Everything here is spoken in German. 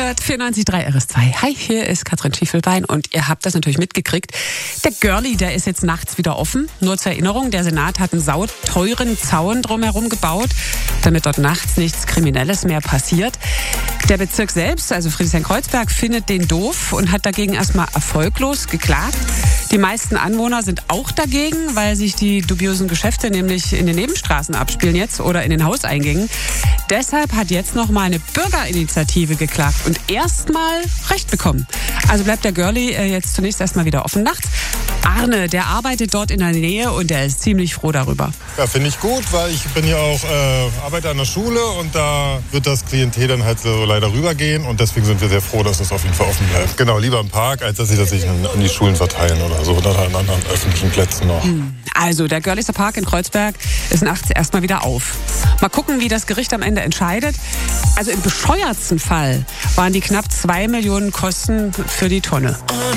hört 94.3 RS2. Hi, hier ist Katrin Schiefelbein und ihr habt das natürlich mitgekriegt. Der Görli, der ist jetzt nachts wieder offen. Nur zur Erinnerung, der Senat hat einen sauteuren Zaun drumherum gebaut, damit dort nachts nichts Kriminelles mehr passiert. Der Bezirk selbst, also Friedrichshain-Kreuzberg, findet den doof und hat dagegen erstmal erfolglos geklagt. Die meisten Anwohner sind auch dagegen, weil sich die dubiosen Geschäfte nämlich in den Nebenstraßen abspielen jetzt oder in den Hauseingängen. Deshalb hat jetzt noch mal eine Bürgerinitiative geklagt und erstmal Recht bekommen. Also bleibt der Görli jetzt zunächst erstmal wieder offen nachts. Arne, der arbeitet dort in der Nähe und der ist ziemlich froh darüber. Ja, finde ich gut, weil ich bin ja auch arbeite an der Schule und da wird das Klientel dann halt so leider rübergehen und deswegen sind wir sehr froh, dass es auf jeden Fall offen bleibt. Genau, lieber im Park, als dass sie das sich an die Schulen verteilen oder so oder an anderen öffentlichen Plätzen noch. Also, der Görliser Park in Kreuzberg ist nachts erstmal wieder auf. Mal gucken, wie das Gericht am Ende entscheidet. Also im bescheuertsten Fall waren die knapp 2 Millionen Kosten für die Tonne.